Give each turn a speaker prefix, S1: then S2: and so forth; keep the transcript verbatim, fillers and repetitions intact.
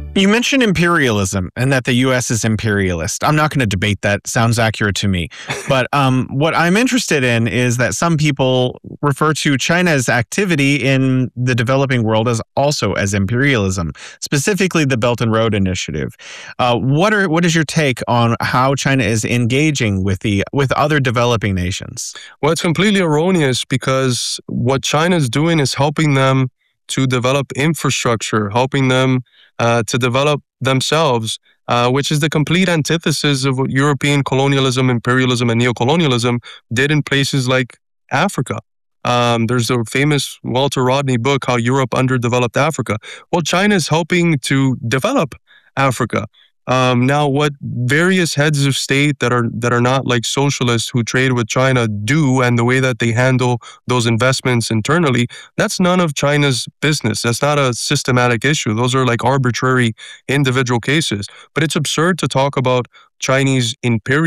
S1: You mentioned imperialism and that the U S is imperialist. I'm not going to debate that. Sounds accurate to me. But um, what I'm interested in is that some people refer to China's activity in the developing world as also as imperialism, specifically the Belt and Road Initiative. Uh, what are what is your take on how China is engaging with the with other developing nations?
S2: Well, it's completely erroneous because what China is doing is helping them to develop infrastructure, helping them uh, to develop themselves, uh, which is the complete antithesis of what European colonialism, imperialism, and neocolonialism did in places like Africa. Um, there's a famous Walter Rodney book, How Europe Underdeveloped Africa. Well, China is helping to develop Africa. Um, now, what various heads of state that are that are not like socialists who trade with China do, and the way that they handle those investments internally, that's none of China's business. That's not a systematic issue. Those are like arbitrary individual cases. But it's absurd to talk about Chinese imperialism